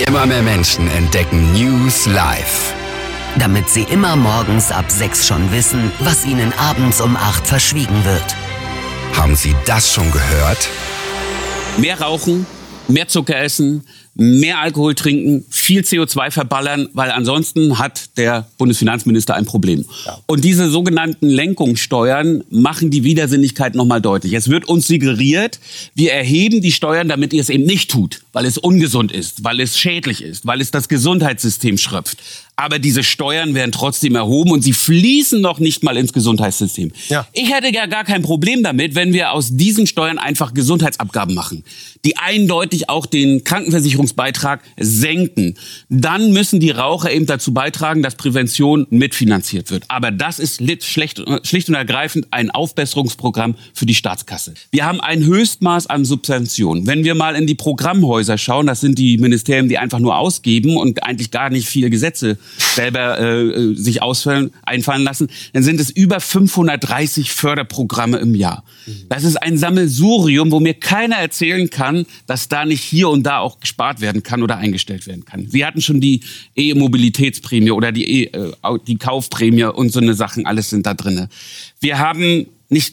Immer mehr Menschen entdecken News live. Damit sie immer morgens ab 6 schon wissen, was ihnen abends um 8 verschwiegen wird. Haben Sie das schon gehört? Mehr rauchen, mehr Zucker essen, mehr Alkohol trinken, viel CO2 verballern, weil ansonsten hat der Bundesfinanzminister ein Problem. Ja. Und diese sogenannten Lenkungssteuern machen die Widersinnigkeit nochmal deutlich. Es wird uns suggeriert, wir erheben die Steuern, damit ihr es eben nicht tut, weil es ungesund ist, weil es schädlich ist, weil es das Gesundheitssystem schröpft. Aber diese Steuern werden trotzdem erhoben und sie fließen noch nicht mal ins Gesundheitssystem. Ja. Ich hätte ja gar kein Problem damit, wenn wir aus diesen Steuern einfach Gesundheitsabgaben machen, die eindeutig auch den Krankenversicherungsbeitrag senken. Dann müssen die Raucher eben dazu beitragen, dass Prävention mitfinanziert wird. Aber das ist schlicht und ergreifend ein Aufbesserungsprogramm für die Staatskasse. Wir haben ein Höchstmaß an Subventionen. Wenn wir mal in die Programmhäuser schauen, das sind die Ministerien, die einfach nur ausgeben und eigentlich gar nicht viele Gesetze selber sich einfallen lassen, dann sind es über 530 Förderprogramme im Jahr. Das ist ein Sammelsurium, wo mir keiner erzählen kann, dass da nicht hier und da auch gespart werden kann oder eingestellt werden kann. Sie hatten schon die E-Mobilitätsprämie oder die Kaufprämie und so eine Sachen, alles sind da drin. Wir haben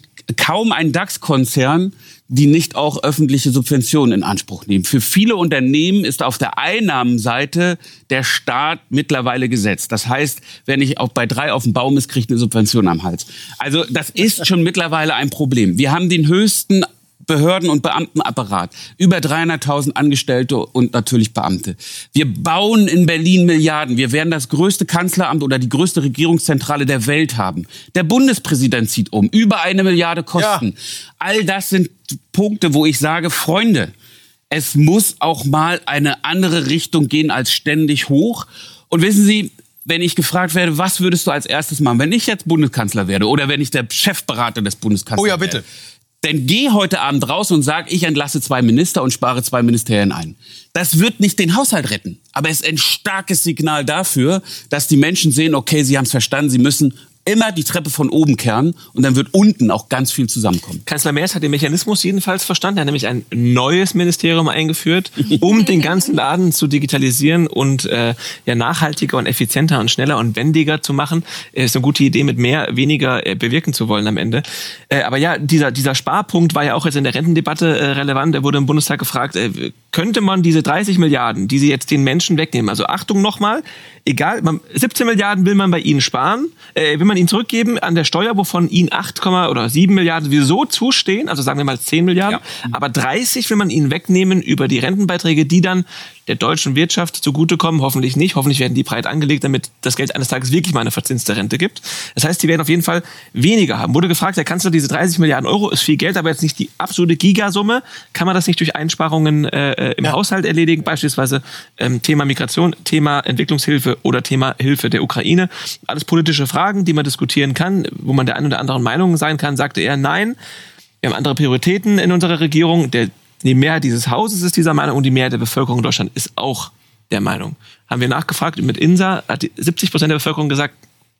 kaum einen DAX-Konzern, die nicht auch öffentliche Subventionen in Anspruch nehmen. Für viele Unternehmen ist auf der Einnahmenseite der Staat mittlerweile gesetzt. Das heißt, wer nicht auch bei 3 auf dem Baum ist, kriegt eine Subvention am Hals. Also das ist schon mittlerweile ein Problem. Wir haben den höchsten Behörden- und Beamtenapparat. Über 300.000 Angestellte und natürlich Beamte. Wir bauen in Berlin Milliarden. Wir werden das größte Kanzleramt oder die größte Regierungszentrale der Welt haben. Der Bundespräsident zieht um. Über 1 Milliarde Kosten. Ja. All das sind Punkte, wo ich sage, Freunde, es muss auch mal eine andere Richtung gehen als ständig hoch. Und wissen Sie, wenn ich gefragt werde, was würdest du als erstes machen, wenn ich jetzt Bundeskanzler werde oder wenn ich der Chefberater des Bundeskanzlers werde? Oh ja, bitte. Dann geh heute Abend raus und sag, ich entlasse 2 Minister und spare 2 Ministerien ein. Das wird nicht den Haushalt retten. Aber es ist ein starkes Signal dafür, dass die Menschen sehen, okay, sie haben es verstanden, sie müssen immer die Treppe von oben kehren und dann wird unten auch ganz viel zusammenkommen. Kanzler Merz hat den Mechanismus jedenfalls verstanden. Er hat nämlich ein neues Ministerium eingeführt, um den ganzen Laden zu digitalisieren und nachhaltiger und effizienter und schneller und wendiger zu machen. Ist eine gute Idee, mit weniger bewirken zu wollen am Ende. Aber ja, dieser Sparpunkt war ja auch jetzt in der Rentendebatte relevant. Er wurde im Bundestag gefragt, könnte man diese 30 Milliarden, die sie jetzt den Menschen wegnehmen, also Achtung nochmal, egal, 17 Milliarden will man bei ihnen sparen, will man ihnen zurückgeben an der Steuer, wovon ihnen 8, oder 7 Milliarden sowieso zustehen, also sagen wir mal 10 Milliarden, ja. Aber 30 will man ihnen wegnehmen über die Rentenbeiträge, die dann der deutschen Wirtschaft zugutekommen, hoffentlich nicht, hoffentlich werden die breit angelegt, damit das Geld eines Tages wirklich mal eine verzinste Rente gibt. Das heißt, die werden auf jeden Fall weniger haben. Wurde gefragt, Herr Kanzler, diese 30 Milliarden Euro ist viel Geld, aber jetzt nicht die absolute Gigasumme. Kann man das nicht durch Einsparungen im Haushalt erledigen, beispielsweise Thema Migration, Thema Entwicklungshilfe oder Thema Hilfe der Ukraine? Alles politische Fragen, die man diskutieren kann, wo man der einen oder anderen Meinung sein kann, sagte er, nein, wir haben andere Prioritäten in unserer Regierung. Die Mehrheit dieses Hauses ist dieser Meinung und die Mehrheit der Bevölkerung in Deutschland ist auch der Meinung. Haben wir nachgefragt mit INSA, hat 70% der Bevölkerung gesagt,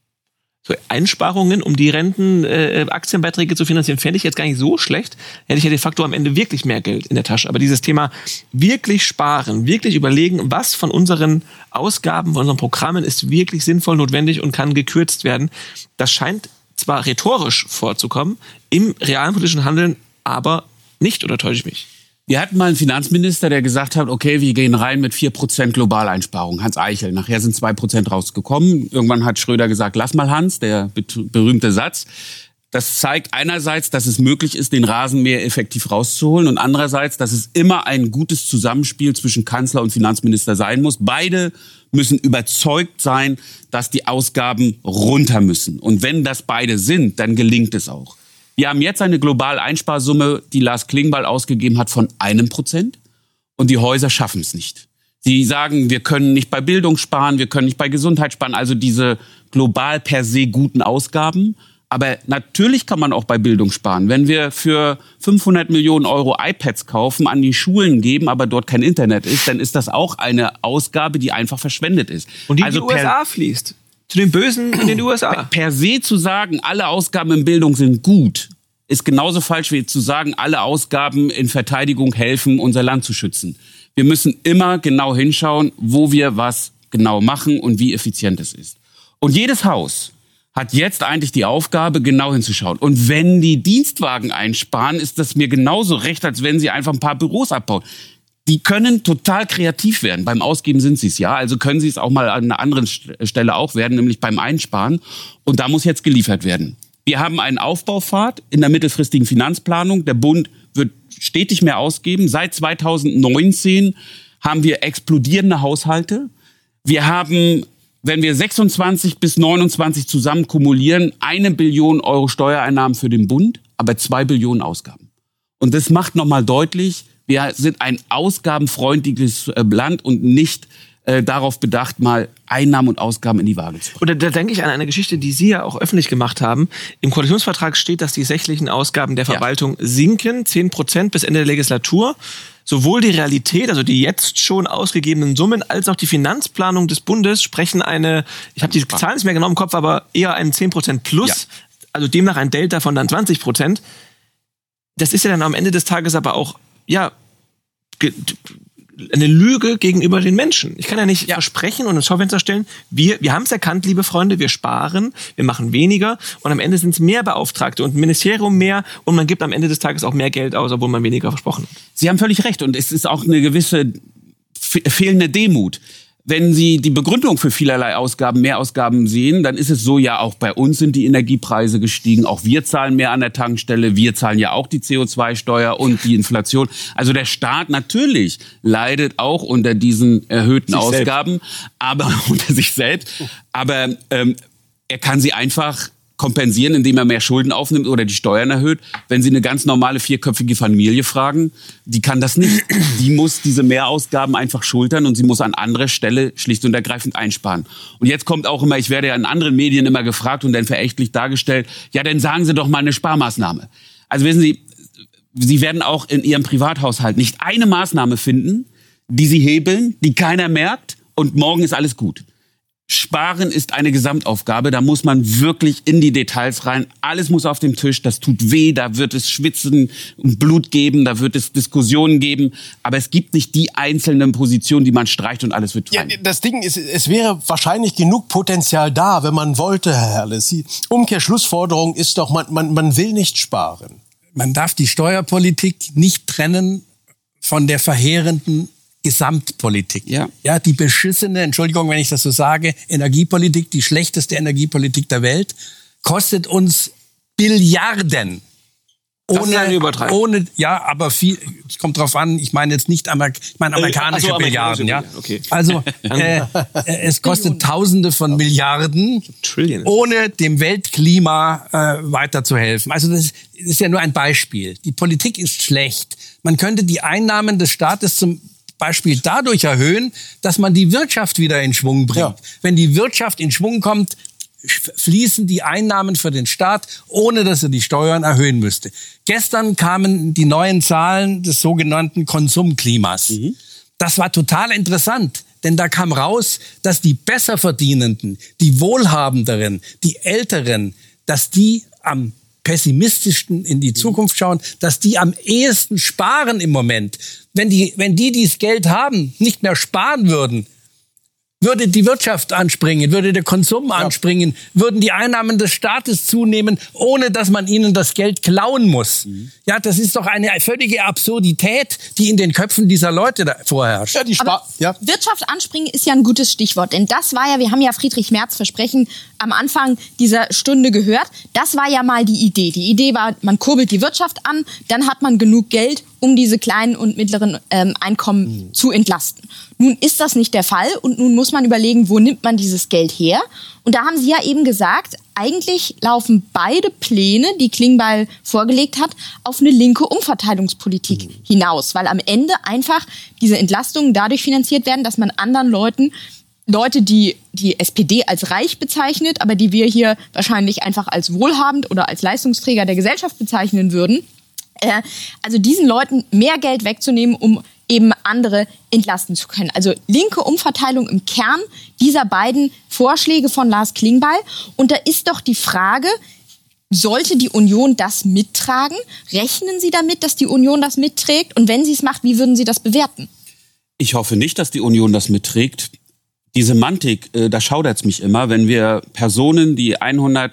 so Einsparungen, um die Aktienbeiträge zu finanzieren, fände ich jetzt gar nicht so schlecht. Hätte ich ja de facto am Ende wirklich mehr Geld in der Tasche. Aber dieses Thema wirklich sparen, wirklich überlegen, was von unseren Ausgaben, von unseren Programmen ist wirklich sinnvoll, notwendig und kann gekürzt werden, das scheint zwar rhetorisch vorzukommen, im realen politischen Handeln aber nicht, oder täusche ich mich? Wir hatten mal einen Finanzminister, der gesagt hat, okay, wir gehen rein mit 4% Globaleinsparung. Hans Eichel. Nachher sind 2% rausgekommen. Irgendwann hat Schröder gesagt, lass mal Hans, der berühmte Satz. Das zeigt einerseits, dass es möglich ist, den Rasenmäher effektiv rauszuholen und andererseits, dass es immer ein gutes Zusammenspiel zwischen Kanzler und Finanzminister sein muss. Beide müssen überzeugt sein, dass die Ausgaben runter müssen. Und wenn das beide sind, dann gelingt es auch. Wir haben jetzt eine Global-Einsparsumme, die Lars Klingbeil ausgegeben hat, von 1%. Und die Häuser schaffen es nicht. Sie sagen, wir können nicht bei Bildung sparen, wir können nicht bei Gesundheit sparen. Also diese global per se guten Ausgaben. Aber natürlich kann man auch bei Bildung sparen. Wenn wir für 500 Millionen Euro iPads kaufen, an die Schulen geben, aber dort kein Internet ist, dann ist das auch eine Ausgabe, die einfach verschwendet ist. Und die in die USA fließt. Zu den Bösen in den USA. Per se zu sagen, alle Ausgaben in Bildung sind gut, ist genauso falsch wie zu sagen, alle Ausgaben in Verteidigung helfen, unser Land zu schützen. Wir müssen immer genau hinschauen, wo wir was genau machen und wie effizient es ist. Und jedes Haus hat jetzt eigentlich die Aufgabe, genau hinzuschauen. Und wenn die Dienstwagen einsparen, ist das mir genauso recht, als wenn sie einfach ein paar Büros abbauen. Die können total kreativ werden. Beim Ausgeben sind sie es, ja. Also können sie es auch mal an einer anderen Stelle auch werden, nämlich beim Einsparen. Und da muss jetzt geliefert werden. Wir haben einen Aufbaupfad in der mittelfristigen Finanzplanung. Der Bund wird stetig mehr ausgeben. Seit 2019 haben wir explodierende Haushalte. Wir haben, wenn wir 26 bis 29 zusammen kumulieren, 1 Billion Euro Steuereinnahmen für den Bund, aber 2 Billionen Ausgaben. Und das macht nochmal deutlich, wir sind ein ausgabenfreundliches Land und nicht darauf bedacht, mal Einnahmen und Ausgaben in die Waage zu bringen. Oder da denke ich an eine Geschichte, die Sie ja auch öffentlich gemacht haben. Im Koalitionsvertrag steht, dass die sächlichen Ausgaben der Verwaltung sinken, 10% bis Ende der Legislatur. Sowohl die Realität, also die jetzt schon ausgegebenen Summen, als auch die Finanzplanung des Bundes sprechen ich habe die Zahlen nicht mehr genau im Kopf, aber eher einen 10% plus, also demnach ein Delta von dann 20%. Das ist ja dann am Ende des Tages aber auch, eine Lüge gegenüber den Menschen. Ich kann ja nicht versprechen und ins Schaufenster stellen, wir haben es erkannt, liebe Freunde, wir sparen, wir machen weniger und am Ende sind es mehr Beauftragte und ein Ministerium mehr und man gibt am Ende des Tages auch mehr Geld aus, obwohl man weniger versprochen hat. Sie haben völlig recht und es ist auch eine gewisse fehlende Demut. Wenn Sie die Begründung für vielerlei Ausgaben, Mehrausgaben sehen, dann ist es so, ja, auch bei uns sind die Energiepreise gestiegen. Auch wir zahlen mehr an der Tankstelle. Wir zahlen ja auch die CO2-Steuer und die Inflation. Also der Staat natürlich leidet auch unter diesen erhöhten Ausgaben, aber unter sich selbst. Aber er kann sie einfach kompensieren, indem er mehr Schulden aufnimmt oder die Steuern erhöht. Wenn Sie eine ganz normale 4-köpfige Familie fragen, die kann das nicht. Die muss diese Mehrausgaben einfach schultern und sie muss an anderer Stelle schlicht und ergreifend einsparen. Und jetzt kommt auch immer, ich werde ja in anderen Medien immer gefragt und dann verächtlich dargestellt, ja, dann sagen Sie doch mal eine Sparmaßnahme. Also wissen Sie, Sie werden auch in Ihrem Privathaushalt nicht eine Maßnahme finden, die Sie hebeln, die keiner merkt und morgen ist alles gut. Sparen ist eine Gesamtaufgabe, da muss man wirklich in die Details rein. Alles muss auf dem Tisch, das tut weh, da wird es Schwitzen und Blut geben, da wird es Diskussionen geben. Aber es gibt nicht die einzelnen Positionen, die man streicht und alles wird rein. Ja, das Ding ist, es wäre wahrscheinlich genug Potenzial da, wenn man wollte, Herr Herles. Die Umkehrschlussforderung ist doch, man will nicht sparen. Man darf die Steuerpolitik nicht trennen von der verheerenden Gesamtpolitik. Ja, die beschissene, Entschuldigung, wenn ich das so sage, Energiepolitik, die schlechteste Energiepolitik der Welt, kostet uns Billiarden. Ohne, ja, aber viel, es kommt drauf an, ich meine jetzt nicht amerikanische Billiarden, ja. Okay. Also, es kostet Tausende von Milliarden, ohne dem Weltklima weiterzuhelfen. Also das ist ja nur ein Beispiel. Die Politik ist schlecht. Man könnte die Einnahmen des Staates zum Beispiel dadurch erhöhen, dass man die Wirtschaft wieder in Schwung bringt. Ja. Wenn die Wirtschaft in Schwung kommt, fließen die Einnahmen für den Staat, ohne dass er die Steuern erhöhen müsste. Gestern kamen die neuen Zahlen des sogenannten Konsumklimas. Das war total interessant, denn da kam raus, dass die Besserverdienenden, die Wohlhabenderen, die Älteren, dass die am pessimistischsten in die Zukunft schauen, dass die am ehesten sparen im Moment. Wenn die dieses Geld haben, nicht mehr sparen würden, würde die Wirtschaft anspringen, würde der Konsum anspringen, würden die Einnahmen des Staates zunehmen, ohne dass man ihnen das Geld klauen muss. Ja, das ist doch eine völlige Absurdität, die in den Köpfen dieser Leute da vorherrscht. Ja, Wirtschaft anspringen ist ja ein gutes Stichwort, denn das war ja, wir haben ja Friedrich Merz Versprechen am Anfang dieser Stunde gehört, das war ja mal die Idee. Die Idee war, man kurbelt die Wirtschaft an, dann hat man genug Geld, um diese kleinen und mittleren Einkommen zu entlasten. Nun ist das nicht der Fall und nun muss man überlegen, wo nimmt man dieses Geld her? Und da haben Sie ja eben gesagt, eigentlich laufen beide Pläne, die Klingbeil vorgelegt hat, auf eine linke Umverteilungspolitik hinaus, weil am Ende einfach diese Entlastungen dadurch finanziert werden, dass man anderen Leute, die die SPD als reich bezeichnet, aber die wir hier wahrscheinlich einfach als wohlhabend oder als Leistungsträger der Gesellschaft bezeichnen würden, also diesen Leuten mehr Geld wegzunehmen, um eben andere entlasten zu können. Also linke Umverteilung im Kern dieser beiden Vorschläge von Lars Klingbeil. Und da ist doch die Frage, sollte die Union das mittragen? Rechnen Sie damit, dass die Union das mitträgt? Und wenn sie es macht, wie würden Sie das bewerten? Ich hoffe nicht, dass die Union das mitträgt. Die Semantik, da schaudert's mich immer, wenn wir Personen, die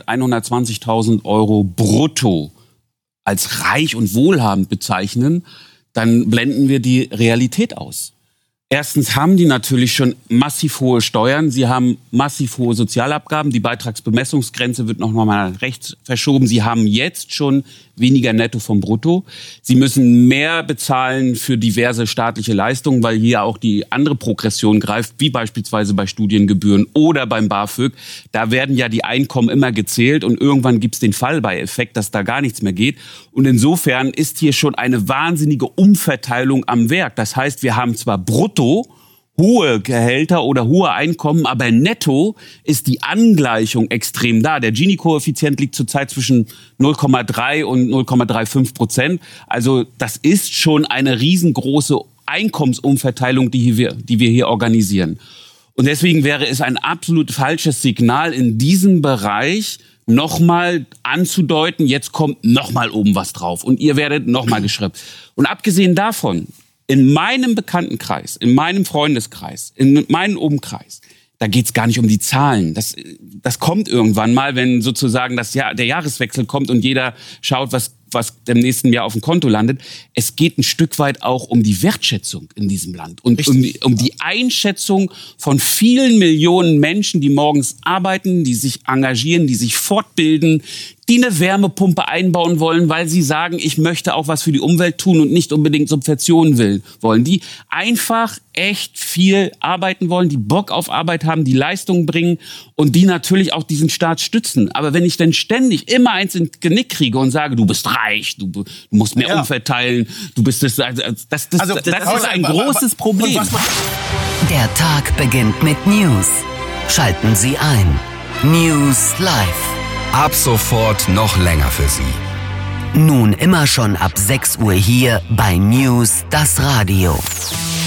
120.000 Euro brutto als reich und wohlhabend bezeichnen, dann blenden wir die Realität aus. Erstens haben die natürlich schon massiv hohe Steuern. Sie haben massiv hohe Sozialabgaben. Die Beitragsbemessungsgrenze wird noch mal rechts verschoben. Sie haben jetzt schon weniger Netto vom Brutto. Sie müssen mehr bezahlen für diverse staatliche Leistungen, weil hier auch die andere Progression greift, wie beispielsweise bei Studiengebühren oder beim BAföG. Da werden ja die Einkommen immer gezählt und irgendwann gibt's den Fallbeieffekt, dass da gar nichts mehr geht. Und insofern ist hier schon eine wahnsinnige Umverteilung am Werk. Das heißt, wir haben zwar brutto hohe Gehälter oder hohe Einkommen, aber netto ist die Angleichung extrem da. Der Gini-Koeffizient liegt zurzeit zwischen 0,3 und 0,35%. Also das ist schon eine riesengroße Einkommensumverteilung, die wir hier organisieren. Und deswegen wäre es ein absolut falsches Signal in diesem Bereich, nochmal anzudeuten, jetzt kommt nochmal oben was drauf und ihr werdet nochmal geschrubbt. Und abgesehen davon, in meinem Bekanntenkreis, in meinem Freundeskreis, in meinem Umkreis, da geht's gar nicht um die Zahlen. Das kommt irgendwann mal, wenn sozusagen der Jahreswechsel kommt und jeder schaut, was im nächsten Jahr auf dem Konto landet. Es geht ein Stück weit auch um die Wertschätzung in diesem Land und um die Einschätzung von vielen Millionen Menschen, die morgens arbeiten, die sich engagieren, die sich fortbilden, die eine Wärmepumpe einbauen wollen, weil sie sagen, ich möchte auch was für die Umwelt tun und nicht unbedingt Subventionen wollen. Die einfach echt viel arbeiten wollen, die Bock auf Arbeit haben, die Leistungen bringen und die natürlich auch diesen Staat stützen. Aber wenn ich dann ständig immer eins ins Genick kriege und sage, du bist reich, du musst mehr umverteilen, du bist das ist ein großes Problem. Der Tag beginnt mit News. Schalten Sie ein. News Live. Ab sofort noch länger für Sie. Nun immer schon ab 6 Uhr hier bei News das Radio.